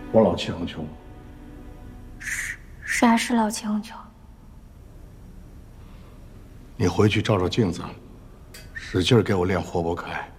我老气横秋。 啥是老气横秋？ 你回去照照镜子，使劲给我练活泼开。